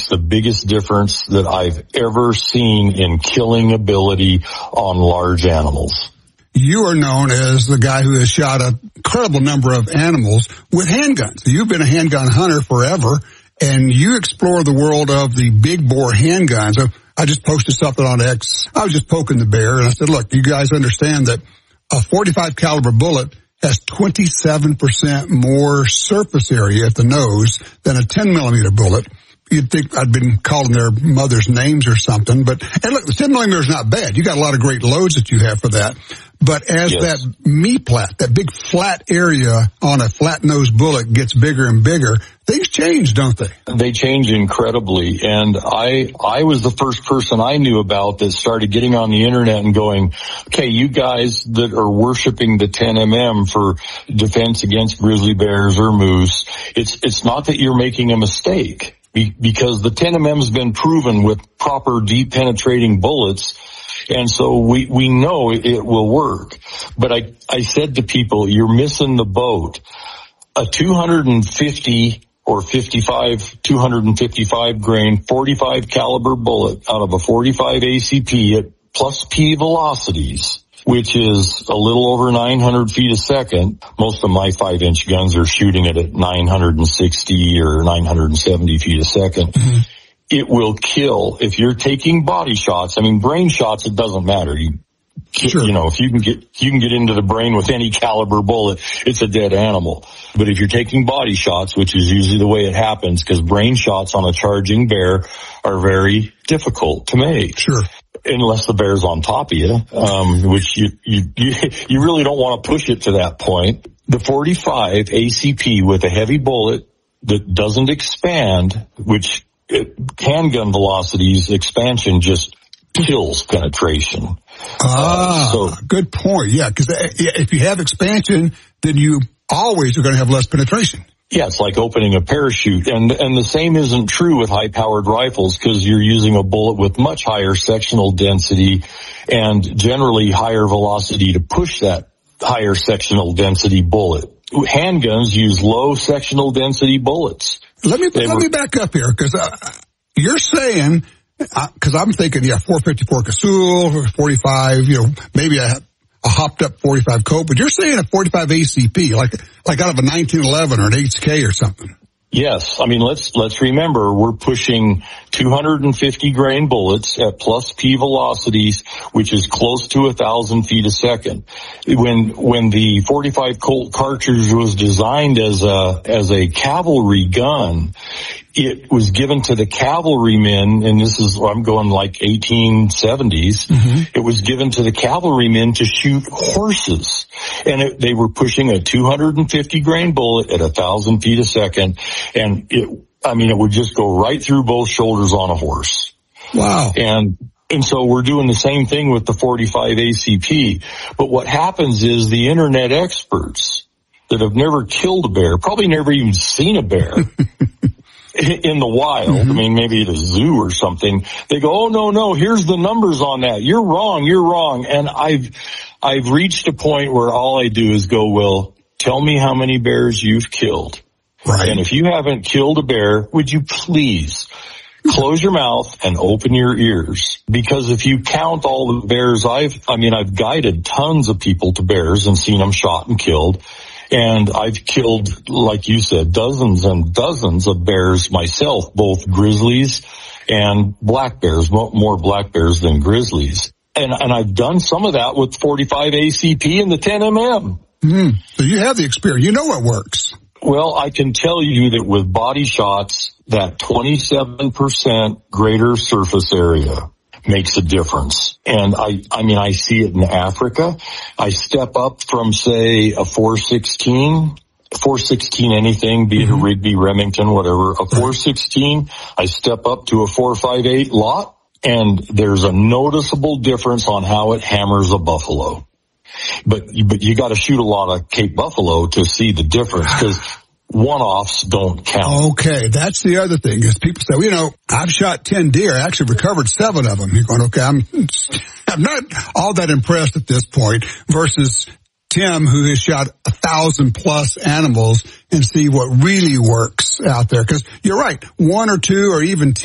makes the biggest difference that I've ever seen in killing ability on large animals. You are known as the guy who has shot an incredible number of animals with handguns. You've been a handgun hunter forever, and you explore the world of the big bore handguns. I just posted something on X. I was just poking the bear, and I said, look, you guys understand that a 45 caliber bullet has 27% more surface area at the nose than a 10 millimeter bullet. You'd think I'd been calling their mothers names or something, but, and look, the 10 millimeter is not bad. You got a lot of great loads that you have for that. But as that me-plat, that big flat area on a flat-nosed bullet gets bigger and bigger, things change, don't they? They change incredibly. And I was the first person I knew about that started getting on the internet and going, okay, you guys that are worshiping the 10mm for defense against grizzly bears or moose, it's not that you're making a mistake, because the 10mm has been proven with proper deep penetrating bullets. And so we know it will work. But I said to people, you're missing the boat. A 250 or 255 grain 45 caliber bullet out of a 45 ACP at plus P velocities, which is a little over 900 feet a second. Most of my 5-inch guns are shooting it at 960 or 970 feet a second. Mm-hmm. It will kill if you're taking body shots. I mean, brain shots, it doesn't matter. You know, if you can get into the brain with any caliber bullet, it's a dead animal. But if you're taking body shots, which is usually the way it happens, because brain shots on a charging bear are very difficult to make. Sure. Unless the bear's on top of you, which you really don't want to push it to that point. The 45 ACP with a heavy bullet that doesn't expand, which handgun velocities expansion just kills penetration. Good point. Yeah, because if you have expansion, then you always are going to have less penetration. Yeah, it's like opening a parachute. And the same isn't true with high-powered rifles, because you're using a bullet with much higher sectional density and generally higher velocity to push that higher sectional density bullet. Handguns use low sectional density bullets. Let me back up here, because you're saying, because I'm thinking, 454 Casull, 45, maybe a hopped up 45 Colt, but you're saying a 45 ACP, like out of a 1911 or an HK or something. Yes. I mean, let's remember, we're pushing 250 grain bullets at plus P velocities, which is close to 1,000 feet a second. When the 45 Colt cartridge was designed as a cavalry gun, it was given to the cavalrymen, and I'm going like 1870s. Mm-hmm. It was given to the cavalrymen to shoot horses. And they were pushing a 250 grain bullet at 1,000 feet a second. And it would just go right through both shoulders on a horse. Wow. And so we're doing the same thing with the 45 ACP. But what happens is the internet experts that have never killed a bear, probably never even seen a bear, in the wild, mm-hmm. I mean, maybe at a zoo or something, they go, oh, no, here's the numbers on that. You're wrong. And I've reached a point where all I do is go, well, tell me how many bears you've killed. Right. And if you haven't killed a bear, would you please close your mouth and open your ears? Because if you count all the bears I've guided tons of people to bears and seen them shot and killed. And I've killed, like you said, dozens and dozens of bears myself, both grizzlies and black bears, more black bears than grizzlies. And I've done some of that with 45 ACP and the 10mm. So you have the experience. You know what works. Well, I can tell you that with body shots, that 27% greater surface area makes a difference. And I see it in Africa. I step up from, say, a 416 anything, be it a Rigby, Remington, whatever, a 416, I step up to a 458 lot, and there's a noticeable difference on how it hammers a buffalo. But you got to shoot a lot of Cape buffalo to see the difference, because one-offs don't count. Okay, that's the other thing, is people say, I've shot 10 deer, I actually recovered 7 of them. You're going, okay, I'm not all that impressed at this point, versus Tim, who has shot 1,000 plus animals, and see what really works out there. Because you're right, 1 or 2 or even 10